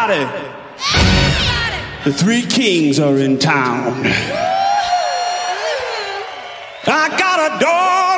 Everybody! The three kings are in town. I got a dog.